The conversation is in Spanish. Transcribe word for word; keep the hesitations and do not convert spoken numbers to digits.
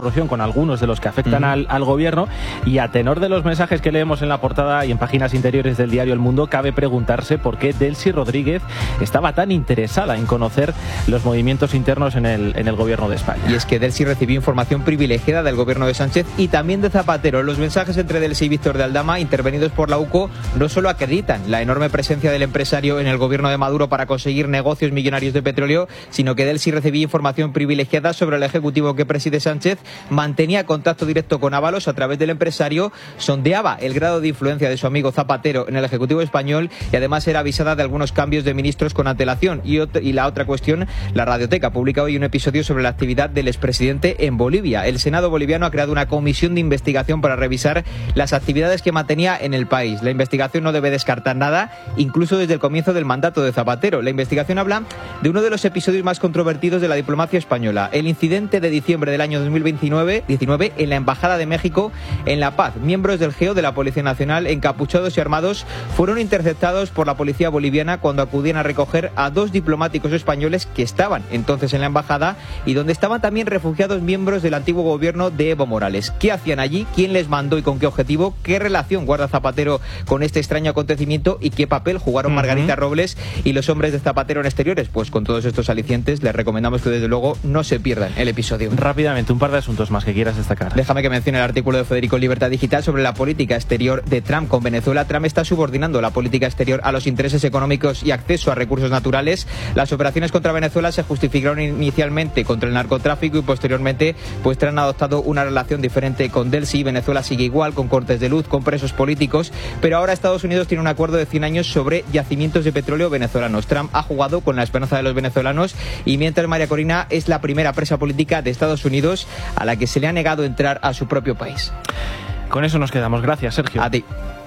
corrupción con algunos de los que afectan uh-huh. al, al gobierno, y a tenor de los mensajes que leemos en la portada y en páginas interiores del diario El Mundo, cabe preguntarse por qué Delcy Rodríguez estaba tan interesada en conocer los movimientos internos en el, en el gobierno de España. Y es que Delcy recibió información privilegiada del gobierno de Sánchez y también de Zapatero. Los mensajes entre Delcy y Víctor de Aldama, intervenidos por la U C O, no solo acreditan la enorme presencia del empresario en el gobierno de Maduro para conseguir negocios millonarios de petróleo, sino que Delcy recibía información privilegiada sobre el ejecutivo que preside Sánchez, mantenía contacto directo con Ábalos a través del empresario, sondeaba el grado de influencia de su amigo Zapatero en el ejecutivo español y además era avisada de algunos cambios de ministros con antelación. Y, ot- y la otra cuestión, la Radioteca publica hoy un episodio sobre la actividad del expresidente en Bolivia. El Senado boliviano ha creado una comisión de investigación para revisar las actividades que mantenía en el país. La investigación no debe descartar nada, incluso desde el comienzo del mandato de Zapatero. La investigación habla de uno de los episodios más controvertidos de la diplomacia española, el incidente de diciembre del año dos mil veintinueve en la Embajada de México en La Paz. Miembros del G E O de la Policía Nacional, encapuchados y armados, fueron interceptados por la policía boliviana cuando acudían a recoger a dos diplomáticos españoles que estaban entonces en la embajada y donde estaban también refugiados miembros del antiguo gobierno de Evo Morales. ¿Qué hacían allí? ¿Quién les mandó y con qué objetivo? ¿Qué relación guarda Zapatero con este extraño acontecimiento? ¿Y qué papel jugaron uh-huh. Margarita Robles y los hombres de Zapatero en exteriores? Pues con todos estos alicientes les recomendamos que desde luego no se pierdan el episodio. Rápidamente, un par de asuntos más que quieras destacar. Déjame que mencione el artículo de Federico Libertad Digital sobre la política exterior de Trump con Venezuela. Trump está subordinando la política exterior a los intereses económicos y acceso a recursos naturales. Las operaciones contra Venezuela se justificaron inicialmente contra el narcotráfico y posteriormente pues han adoptado una relación diferente con Delcy. Venezuela sigue igual, con cortes de luz, con presos políticos, pero ahora Estados Unidos tiene un acuerdo de cien años sobre yacimientos de petróleo venezolanos. Trump ha jugado con la esperanza de los venezolanos y mientras María Corina es la primera presa política de Estados Unidos a la que se le ha negado entrar a su propio país. Con eso nos quedamos. Gracias, Sergio. A ti.